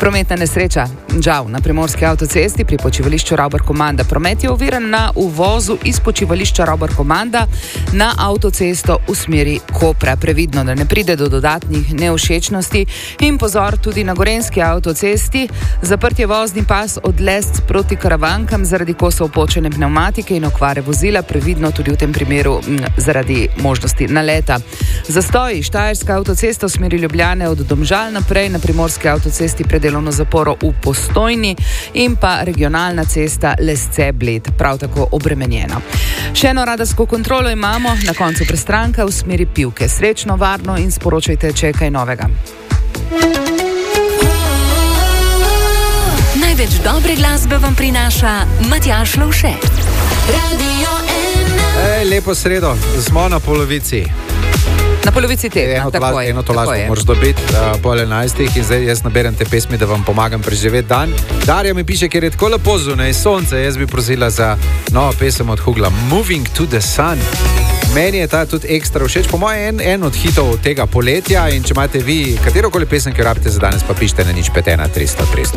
Prometna nesreča. Žal, na primorski avtocesti pri počivališču Ravbar-Komanda. Promet je oviran na uvozu iz počivališča Ravbar-Komanda na avtocesto v smeri Kopra. Previdno, da ne pride do dodatnih nevšečnosti. In pozor, tudi na gorenjski avtocesti. Zaprt je vozni pas od Lesc proti Karavankam zaradi kosov počene pnevmatike in okvare vozila. Previdno tudi v tem primeru zaradi možnosti naleta. Zastoj, Štajerska avtocesta v smeri Ljubljane od Domžal naprej, na primorski avtocesti pred delovno zaporo v Postojni in pa regionalna cesta Lesce-Bled, prav tako obremenjena. Še eno radarsko kontrolo imamo na koncu Prestranka v smeri Pivke. Srečno, varno in sporočajte, če je kaj novega. Največ dobre glasbe vam prinaša Matjaž Lovše. Radio 1. Lepo sredo, smo na polovici. Na polovici tega, tako je. Eno tolažbo moraš dobiti pol 11 in zdaj jaz naberem te pesmi, da vam pomagam preživeti dan. Darja mi piše, ker je tako lepo zunaj sonce, jaz bi prosila za novo pesem od Hugla, Moving to the Sun. Meni je ta tudi ekstra všeč, po mojem en od hitov tega poletja, in če imate vi katerokoli pesem, ki jo rabite za danes, pa pišite na 051 300 300.